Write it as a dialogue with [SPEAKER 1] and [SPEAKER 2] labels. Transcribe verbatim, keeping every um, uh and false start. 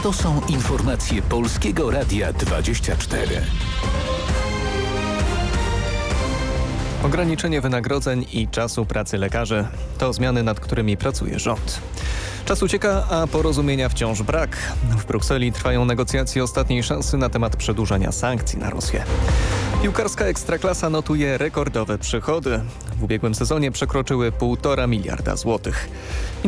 [SPEAKER 1] To są informacje Polskiego Radia dwadzieścia cztery.
[SPEAKER 2] Ograniczenie wynagrodzeń i czasu pracy lekarzy to zmiany, nad którymi pracuje rząd. Czas ucieka, a porozumienia wciąż brak. W Brukseli trwają negocjacje ostatniej szansy na temat przedłużenia sankcji na Rosję. Piłkarska Ekstraklasa notuje rekordowe przychody. W ubiegłym sezonie przekroczyły półtora miliarda złotych.